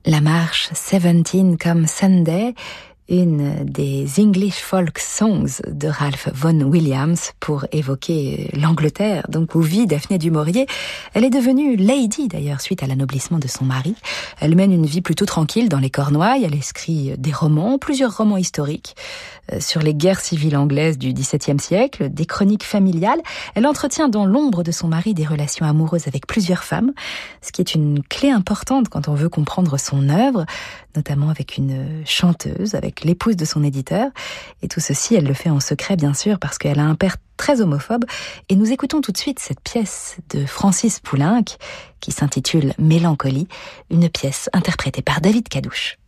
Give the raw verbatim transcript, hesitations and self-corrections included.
La marche Seventeen Come Sunday, une des English folk songs de Ralph Vaughan Williams pour évoquer l'Angleterre, donc où vit Daphné du Maurier. Elle est devenue lady d'ailleurs suite à l'anoblissement de son mari. Elle mène une vie plutôt tranquille dans les Cornouailles. Elle écrit des romans, plusieurs romans historiques euh, sur les guerres civiles anglaises du dix-septième siècle, des chroniques familiales. Elle entretient dans l'ombre de son mari des relations amoureuses avec plusieurs femmes, ce qui est une clé importante quand on veut comprendre son œuvre, notamment avec une chanteuse, avec l'épouse de son éditeur. Et tout ceci, elle le fait en secret, bien sûr, parce qu'elle a un père très homophobe. Et nous écoutons tout de suite cette pièce de Francis Poulenc, qui s'intitule Mélancolie, une pièce interprétée par David Cadouche.